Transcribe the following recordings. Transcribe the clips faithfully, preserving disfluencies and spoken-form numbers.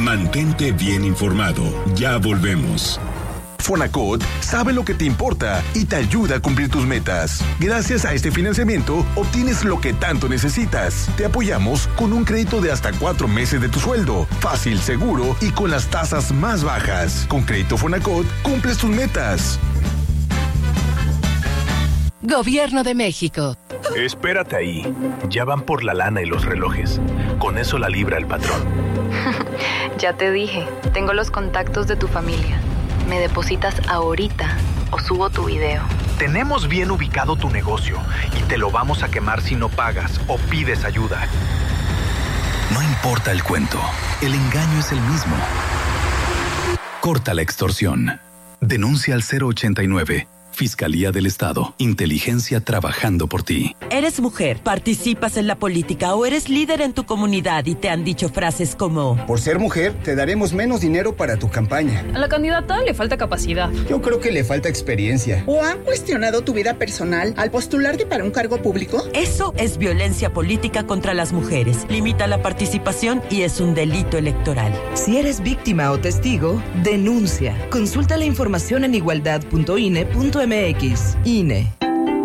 Mantente bien informado. Ya volvemos. Fonacot sabe lo que te importa y te ayuda a cumplir tus metas. Gracias a este financiamiento, obtienes lo que tanto necesitas. Te apoyamos con un crédito de hasta cuatro meses de tu sueldo. Fácil, seguro y con las tasas más bajas. Con Crédito Fonacot, cumples tus metas. Gobierno de México. Espérate ahí. Ya van por la lana y los relojes. Con eso la libra el patrón. Ya te dije, tengo los contactos de tu familia. Me depositas ahorita o subo tu video. Tenemos bien ubicado tu negocio y te lo vamos a quemar si no pagas o pides ayuda. No importa el cuento, el engaño es el mismo. Corta la extorsión. Denuncia al cero ochenta y nueve. Fiscalía del Estado. Inteligencia trabajando por ti. Eres mujer, participas en la política o eres líder en tu comunidad y te han dicho frases como: por ser mujer, te daremos menos dinero para tu campaña. A la candidata le falta capacidad. Yo creo que le falta experiencia. ¿O han cuestionado tu vida personal al postularte para un cargo público? Eso es violencia política contra las mujeres. Limita la participación y es un delito electoral. Si eres víctima o testigo, denuncia. Consulta la información en igualdad punto i n e punto m x. I N E.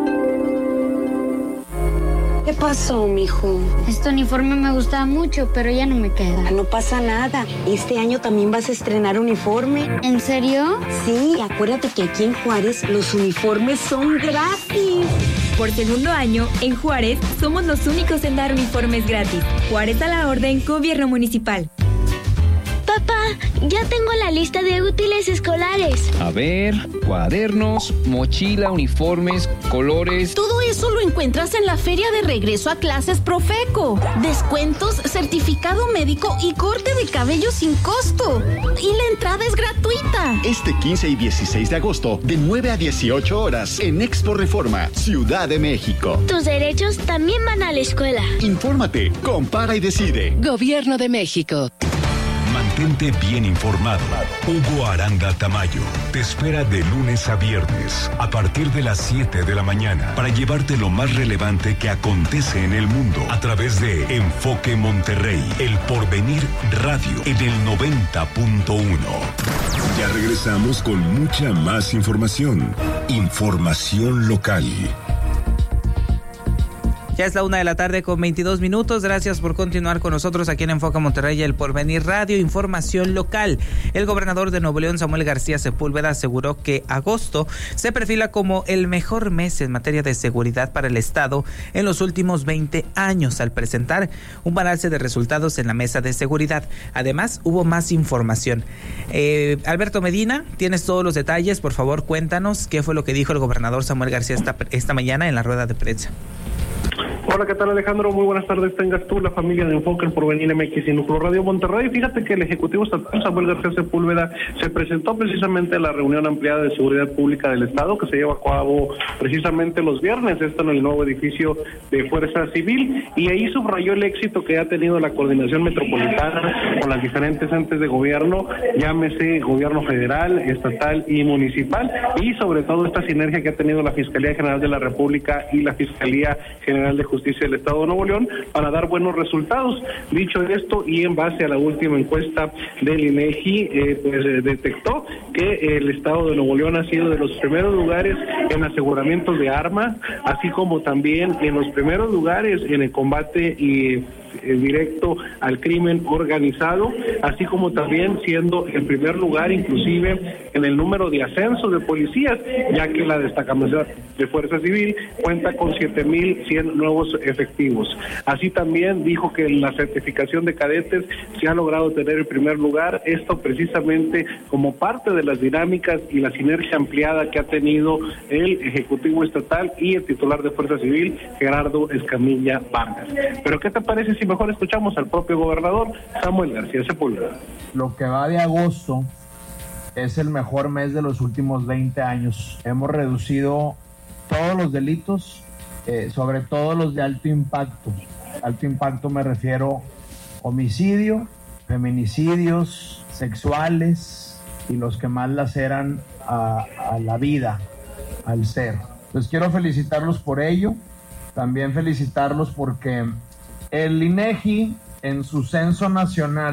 ¿Qué pasó, mijo? Este uniforme me gustaba mucho, pero ya no me queda. No pasa nada. Este año también vas a estrenar uniforme. ¿En serio? Sí, acuérdate que aquí en Juárez los uniformes son gratis. Por segundo año, en Juárez, somos los únicos en dar uniformes gratis. Juárez a la orden, Gobierno Municipal. Papá, ya tengo la lista de útiles escolares. A ver, cuadernos, mochila, uniformes, colores. Todo eso lo encuentras en la feria de regreso a clases Profeco. Descuentos, certificado médico y corte de cabello sin costo. Y la entrada es gratuita. Este quince y dieciséis de agosto, de nueve a dieciocho horas, en Expo Reforma, Ciudad de México. Tus derechos también van a la escuela. Infórmate, compara y decide. Gobierno de México. Mantente bien informado. Hugo Aranda Tamayo te espera de lunes a viernes a partir de las siete de la mañana para llevarte lo más relevante que acontece en el mundo a través de Enfoque Monterrey, El Porvenir Radio en el noventa punto uno. Ya regresamos con mucha más información. Información local. Ya es la una de la tarde con veintidós minutos. Gracias por continuar con nosotros aquí en Enfoque Monterrey y El Porvenir Radio. Información local. El gobernador de Nuevo León, Samuel García Sepúlveda, aseguró que agosto se perfila como el mejor mes en materia de seguridad para el estado en los últimos veinte años, al presentar un balance de resultados en la mesa de seguridad. Además, hubo más información. Eh, Alberto Medina, tienes todos los detalles. Por favor, cuéntanos qué fue lo que dijo el gobernador Samuel García esta, esta mañana en la rueda de prensa. Hola, ¿qué tal, Alejandro? Muy buenas tardes. Tengas tú, la familia de Enfoque, El Porvenir M X y Núcleo Radio Monterrey. Fíjate que el Ejecutivo Estatal Samuel García Sepúlveda se presentó precisamente a la reunión ampliada de seguridad pública del Estado que se lleva a cabo precisamente los viernes, esto en el nuevo edificio de Fuerza Civil, y ahí subrayó el éxito que ha tenido la coordinación metropolitana con las diferentes entes de gobierno, llámese gobierno federal, estatal y municipal, y sobre todo esta sinergia que ha tenido la Fiscalía General de la República y la Fiscalía General de Justicia del Estado de Nuevo León para dar buenos resultados. Dicho esto, y en base a la última encuesta del INEGI, eh, pues eh, detectó que el Estado de Nuevo León ha sido de los primeros lugares en aseguramientos de armas, así como también en los primeros lugares en el combate y directo al crimen organizado, así como también siendo el primer lugar inclusive en el número de ascensos de policías, ya que la destacamento de Fuerza Civil cuenta con siete mil cien nuevos efectivos. Así también dijo que en la certificación de cadetes se ha logrado tener el primer lugar, esto precisamente como parte de las dinámicas y la sinergia ampliada que ha tenido el Ejecutivo Estatal y el titular de Fuerza Civil, Gerardo Escamilla Vargas. Pero ¿qué te parece si mejor escuchamos al propio gobernador Samuel García Sepúlveda? Lo que va de agosto es el mejor mes de los últimos veinte años. Hemos reducido todos los delitos, eh, sobre todo los de alto impacto. Alto impacto me refiero homicidio, feminicidios, sexuales y los que más laceran a, a la vida, al ser. Entonces quiero felicitarlos por ello, también felicitarlos porque el INEGI en su censo nacional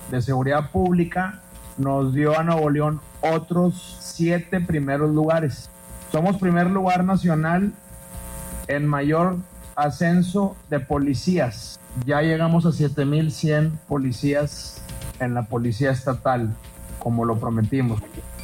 de Seguridad Pública nos dio a Nuevo León otros siete primeros lugares. Somos primer lugar nacional en mayor ascenso de policías. Ya llegamos a siete mil cien policías en la Policía Estatal, como lo prometimos.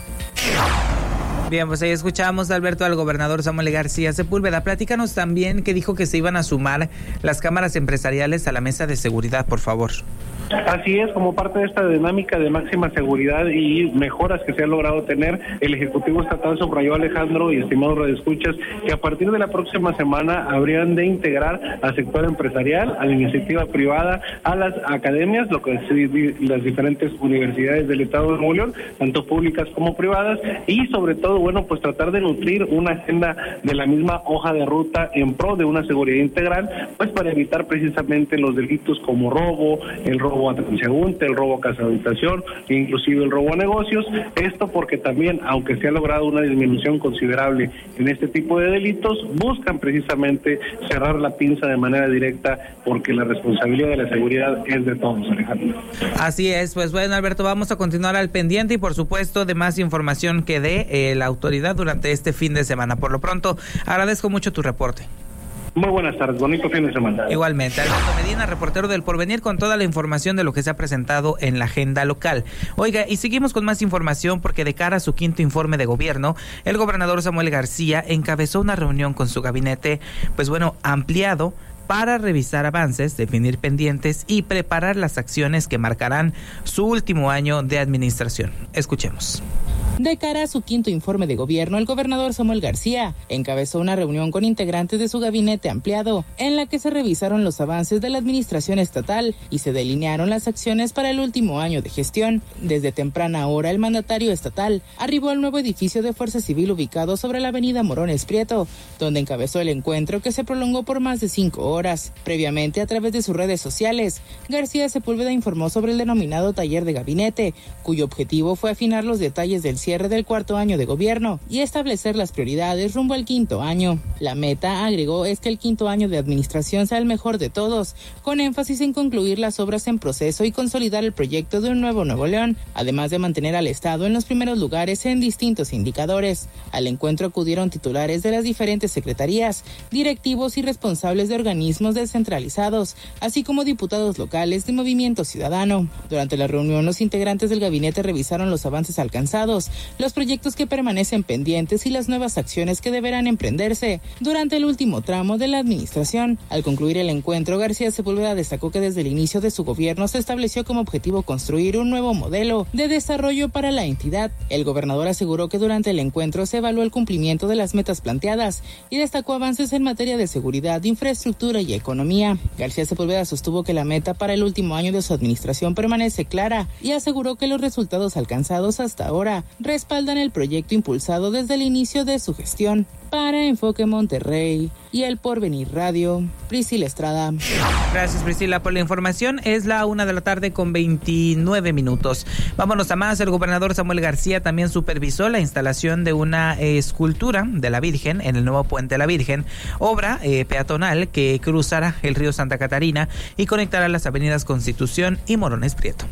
Bien, pues ahí escuchábamos, Alberto, al gobernador Samuel García Sepúlveda. Platícanos también que dijo que se iban a sumar las cámaras empresariales a la mesa de seguridad, por favor. Así es, como parte de esta dinámica de máxima seguridad y mejoras que se ha logrado tener, el Ejecutivo Estatal subrayó, Alejandro y estimados radioescuchas, que a partir de la próxima semana habrían de integrar al sector empresarial, a la iniciativa privada, a las academias, lo que es las diferentes universidades del Estado de Nuevo León, tanto públicas como privadas, y sobre todo, bueno, pues tratar de nutrir una agenda de la misma hoja de ruta en pro de una seguridad integral, pues para evitar precisamente los delitos como robo, el robo a transeúnte, el robo a casa habitación, inclusive el robo a negocios. Esto porque también, aunque se ha logrado una disminución considerable en este tipo de delitos, buscan precisamente cerrar la pinza de manera directa, porque la responsabilidad de la seguridad es de todos, Alejandro. Así es, pues bueno, Alberto, vamos a continuar al pendiente y por supuesto de más información que dé eh, la autoridad durante este fin de semana. Por lo pronto, agradezco mucho tu reporte. Muy buenas tardes, bonito fin de semana. Igualmente, Alberto Medina, reportero del Porvenir, con toda la información de lo que se ha presentado en la agenda local. Oiga, y seguimos con más información porque de cara a su quinto informe de gobierno, el gobernador Samuel García encabezó una reunión con su gabinete, pues bueno, ampliado, para revisar avances, definir pendientes y preparar las acciones que marcarán su último año de administración. Escuchemos. De cara a su quinto informe de gobierno, el gobernador Samuel García encabezó una reunión con integrantes de su gabinete ampliado, en la que se revisaron los avances de la administración estatal y se delinearon las acciones para el último año de gestión. Desde temprana hora, el mandatario estatal arribó al nuevo edificio de Fuerza Civil ubicado sobre la avenida Morones Prieto, donde encabezó el encuentro que se prolongó por más de cinco horas. Previamente, a través de sus redes sociales, García Sepúlveda informó sobre el denominado taller de gabinete, cuyo objetivo fue afinar los detalles del cierre del cuarto año de gobierno y establecer las prioridades rumbo al quinto año. La meta, agregó, es que el quinto año de administración sea el mejor de todos, con énfasis en concluir las obras en proceso y consolidar el proyecto de un nuevo Nuevo León, además de mantener al Estado en los primeros lugares en distintos indicadores. Al encuentro acudieron titulares de las diferentes secretarías, directivos y responsables de organismos descentralizados, así como diputados locales de Movimiento Ciudadano. Durante la reunión, los integrantes del gabinete revisaron los avances alcanzados, los proyectos que permanecen pendientes y las nuevas acciones que deberán emprenderse durante el último tramo de la administración. Al concluir el encuentro, García Sepúlveda destacó que desde el inicio de su gobierno se estableció como objetivo construir un nuevo modelo de desarrollo para la entidad. El gobernador aseguró que durante el encuentro se evaluó el cumplimiento de las metas planteadas y destacó avances en materia de seguridad, infraestructura y economía. García Sepúlveda sostuvo que la meta para el último año de su administración permanece clara y aseguró que los resultados alcanzados hasta ahora respaldan el proyecto impulsado desde el inicio de su gestión. Para Enfoque Monterrey y El Porvenir Radio, Priscila Estrada. Gracias, Priscila, por la información. Es la una de la tarde con veintinueve minutos. Vámonos a más. El gobernador Samuel García también supervisó la instalación de una eh, escultura de la Virgen en el nuevo Puente de la Virgen, obra eh, peatonal que cruzará el río Santa Catarina y conectará las avenidas Constitución y Morones Prieto.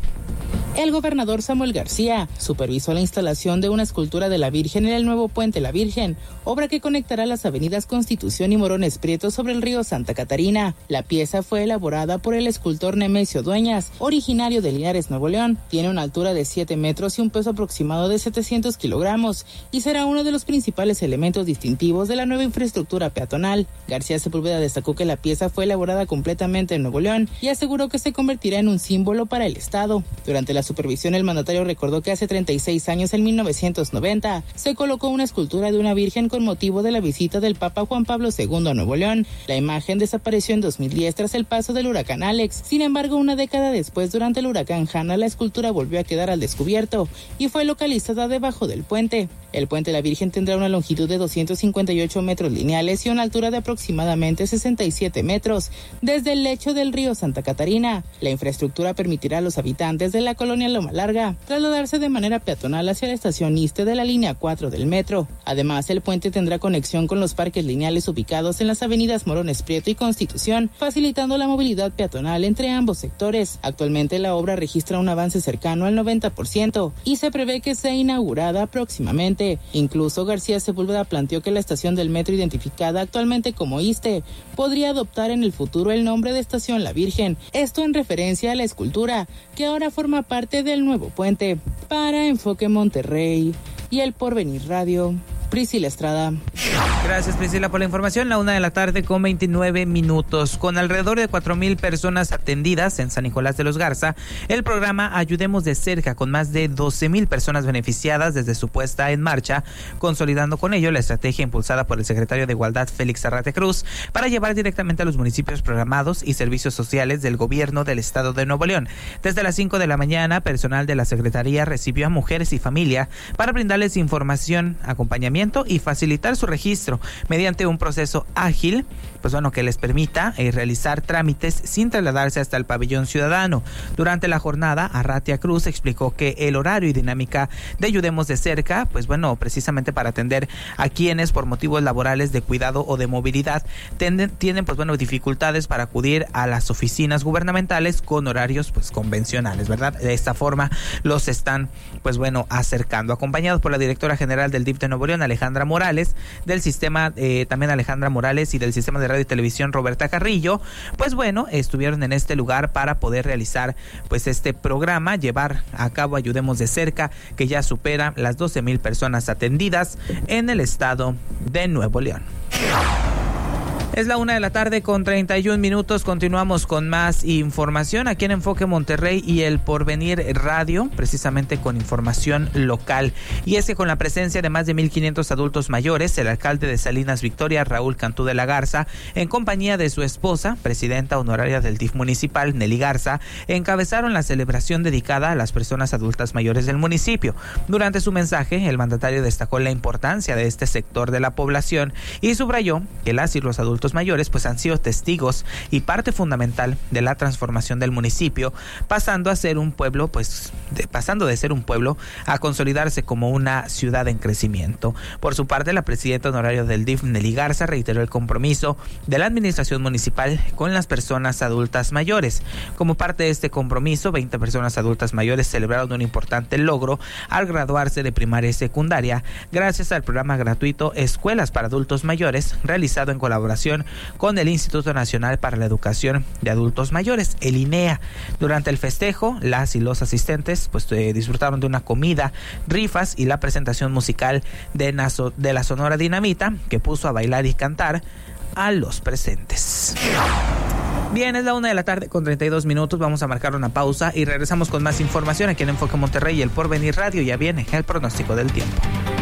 El gobernador Samuel García supervisó la instalación de una escultura de la Virgen en el nuevo Puente La Virgen, obra que conectará las avenidas Constitución y Morones Prieto sobre el río Santa Catarina. La pieza fue elaborada por el escultor Nemesio Dueñas, originario de Linares, Nuevo León. Tiene una altura de siete metros y un peso aproximado de setecientos kilogramos y será uno de los principales elementos distintivos de la nueva infraestructura peatonal. García Sepúlveda destacó que la pieza fue elaborada completamente en Nuevo León y aseguró que se convertirá en un símbolo para el Estado. Durante la supervisión, el mandatario recordó que hace treinta y seis años, en mil novecientos noventa, se colocó una escultura de una virgen con motivo de la visita del Papa Juan Pablo segundo a Nuevo León. La imagen desapareció en dos mil diez tras el paso del huracán Alex. Sin embargo, una década después, durante el huracán Hanna, la escultura volvió a quedar al descubierto y fue localizada debajo del puente. El puente La Virgen tendrá una longitud de doscientos cincuenta y ocho metros lineales y una altura de aproximadamente sesenta y siete metros desde el lecho del río Santa Catarina. La infraestructura permitirá a los habitantes de la colonia Loma Larga trasladarse de manera peatonal hacia la estación Iste de la línea cuatro del metro. Además, el puente tendrá conexión con los parques lineales ubicados en las avenidas Morones Prieto y Constitución, facilitando la movilidad peatonal entre ambos sectores. Actualmente la obra registra un avance cercano al noventa por ciento y se prevé que sea inaugurada próximamente. Incluso García Sepúlveda planteó que la estación del metro identificada actualmente como Iste podría adoptar en el futuro el nombre de Estación La Virgen, esto en referencia a la escultura que ahora forma parte del nuevo puente. Para Enfoque Monterrey y El Porvenir Radio, Priscila Estrada. Gracias, Priscila, por la información. La una de la tarde con veintinueve minutos. Con alrededor de cuatro mil personas atendidas en San Nicolás de los Garza, el programa Ayudemos de Cerca, con más de doce mil personas beneficiadas desde su puesta en marcha, consolidando con ello la estrategia impulsada por el secretario de Igualdad, Félix Zarrate Cruz, para llevar directamente a los municipios programados y servicios sociales del gobierno del estado de Nuevo León. Desde las cinco de la mañana, personal de la Secretaría recibió a mujeres y familia para brindarles información, acompañamiento y facilitar su registro mediante un proceso ágil, pues bueno, que les permita eh, realizar trámites sin trasladarse hasta el pabellón ciudadano. Durante la jornada, Arratia Cruz explicó que el horario y dinámica de Ayudemos de Cerca, pues bueno, precisamente para atender a quienes por motivos laborales, de cuidado o de movilidad tienen, tienen pues bueno, dificultades para acudir a las oficinas gubernamentales con horarios pues convencionales, ¿verdad? De esta forma los están pues bueno, acercando, acompañados por la directora general del D I F de Nuevo León, Alejandra Morales, del sistema, eh, también Alejandra Morales y del sistema de radio y televisión, Roberta Carrillo. Pues bueno, estuvieron en este lugar para poder realizar pues este programa, llevar a cabo Ayudemos de Cerca, que ya supera las doce mil personas atendidas en el estado de Nuevo León. Es la una de la tarde con treinta y un minutos. Continuamos con más información aquí en Enfoque Monterrey y El Porvenir Radio, precisamente con información local. Y es que con la presencia de más de mil quinientos adultos mayores, el alcalde de Salinas Victoria, Raúl Cantú de la Garza, en compañía de su esposa, presidenta honoraria del D I F municipal, Nelly Garza, encabezaron la celebración dedicada a las personas adultas mayores del municipio. Durante su mensaje, el mandatario destacó la importancia de este sector de la población y subrayó que las y los adultos mayores pues han sido testigos y parte fundamental de la transformación del municipio, pasando a ser un pueblo pues de, pasando de ser un pueblo a consolidarse como una ciudad en crecimiento. Por su parte, la presidenta honoraria del D I F, Nelly Garza, reiteró el compromiso de la administración municipal con las personas adultas mayores. Como parte de este compromiso, veinte personas adultas mayores celebraron un importante logro al graduarse de primaria y secundaria gracias al programa gratuito Escuelas para Adultos Mayores, realizado en colaboración con el Instituto Nacional para la Educación de Adultos Mayores, el I N E A. Durante el festejo, las y los asistentes pues eh, disfrutaron de una comida, rifas y la presentación musical de, Naso, de la Sonora Dinamita, que puso a bailar y cantar a los presentes. Bien, es la una de la tarde con treinta y dos minutos. Vamos a marcar una pausa y regresamos con más información aquí en Enfoque Monterrey y El Porvenir Radio. Ya viene el pronóstico del tiempo.